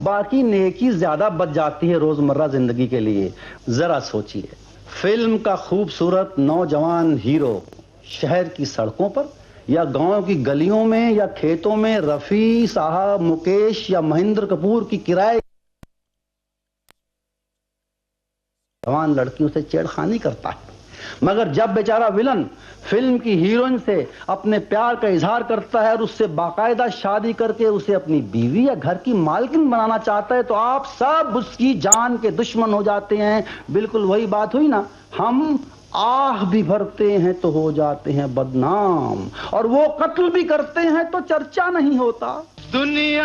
बाकी नेकी ज्यादा बच जाती है रोजमर्रा जिंदगी के लिए। जरा सोचिए, फिल्म का खूबसूरत नौजवान हीरो शहर की सड़कों पर या गांव की गलियों में या खेतों में रफी साहब, मुकेश या महेंद्र कपूर की किराए जवान लड़कियों से छेड़खानी करता है, मगर जब बेचारा विलन फिल्म की हीरोइन से अपने प्यार का इजहार करता है और उससे बाकायदा शादी करके उसे अपनी बीवी या घर की मालकिन बनाना चाहता है, तो आप सब उसकी जान के दुश्मन हो जाते हैं। बिल्कुल वही बात हुई ना, हम आह भी भरते हैं तो हो जाते हैं बदनाम, और वो कत्ल भी करते हैं तो चर्चा नहीं होता। दुनिया